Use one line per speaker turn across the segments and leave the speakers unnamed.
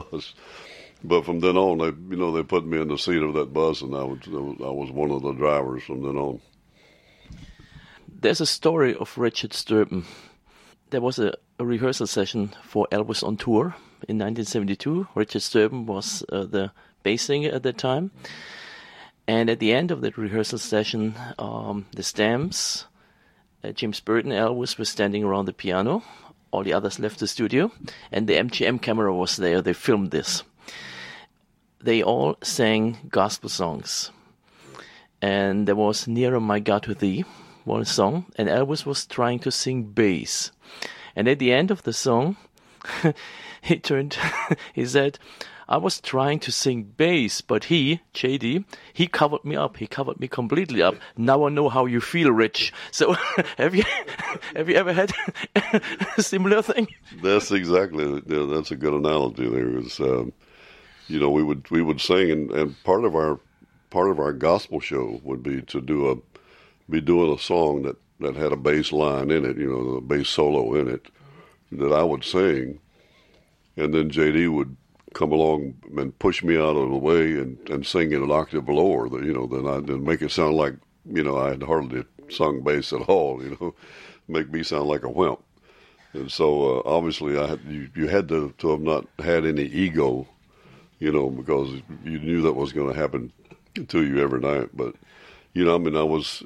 bus. But from then on, they put me in the seat of that bus, and I was one of the drivers from then on.
There's a story of Richard Sturban. There was a rehearsal session for Elvis on Tour in 1972. Richard Sturban was the bass singer at that time. And at the end of that rehearsal session, the Stamps, James Burton, Elvis were standing around the piano. All the others left the studio. And the MGM camera was there. They filmed this. They all sang gospel songs. And there was Nearer My God to Thee, one song. And Elvis was trying to sing bass. And at the end of the song, he said, I was trying to sing bass, but JD, he covered me up. He covered me completely up. Now I know how you feel, Rich. So have you ever had a similar thing?
That's exactly, that's a good analogy there. Is, we would sing, and part of our gospel show would be to be doing a song that had a bass line in it, a bass solo in it, that I would sing, and then JD would come along and push me out of the way and sing in an octave lower, then make it sound like, I had hardly sung bass at all, make me sound like a wimp. And so obviously you had to have not had any ego, because you knew that was going to happen to you every night. But, he was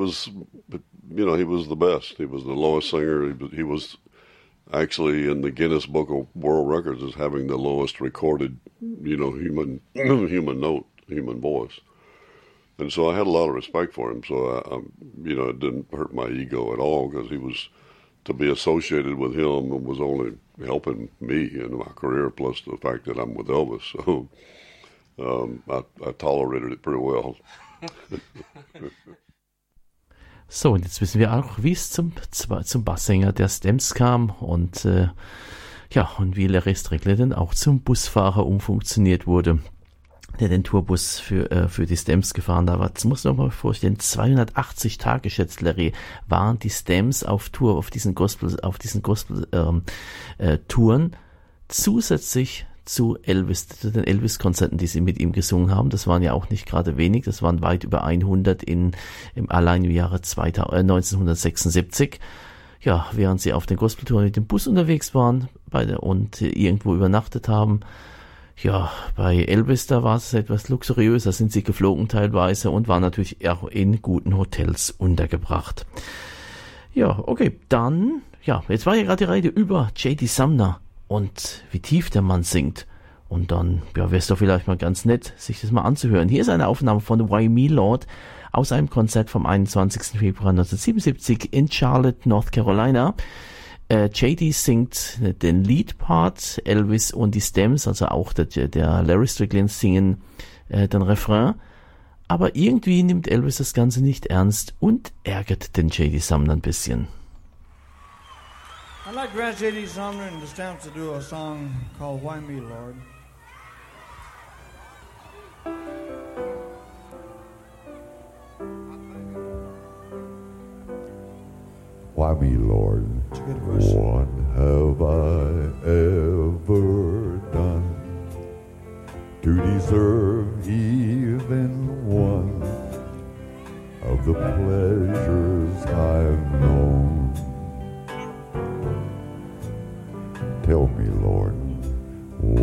the best. He was the lowest singer. He was actually in the Guinness Book of World Records as having the lowest recorded, human note, human voice. And so I had a lot of respect for him. So, it didn't hurt my ego at all, because to be associated with him was only helping me in my career, plus the fact that I'm with Elvis. So I tolerated it pretty well.
So, und jetzt wissen wir auch, wie es zum Basssänger der Stamps kam und und wie Larry Strickland dann auch zum Busfahrer umfunktioniert wurde, der den Tourbus für die Stamps gefahren hat. Das muss man mal vorstellen, 280 Tage, schätzt Larry, waren die Stamps auf Tour, auf diesen Gospel Touren, zusätzlich zu den Elvis-Konzerten, die sie mit ihm gesungen haben. Das waren ja auch nicht gerade wenig, das waren weit über 100 allein im Jahre 1976. Ja, während sie auf den Gospeltouren mit dem Bus unterwegs waren und irgendwo übernachtet haben. Ja, bei Elvis, da war es etwas luxuriöser, sind sie geflogen teilweise und waren natürlich auch in guten Hotels untergebracht. Ja, okay, dann, jetzt war ja gerade die Rede über J.D. Sumner und wie tief der Mann singt. Und dann, wäre es doch vielleicht mal ganz nett, sich das mal anzuhören. Hier ist eine Aufnahme von Why Me Lord aus einem Konzert vom 21. Februar 1977 in Charlotte, North Carolina. JD singt den Lead-Part, Elvis und die Stamps, also auch der Larry Strickland singen den Refrain. Aber irgendwie nimmt Elvis das Ganze nicht ernst und ärgert den J.D. Sumner ein bisschen.
I'd like to ask J.D. Sumner and the Stamps to do a song called Why Me, Lord?
Why me, Lord? What have I ever done to deserve even one of the pleasures I've known?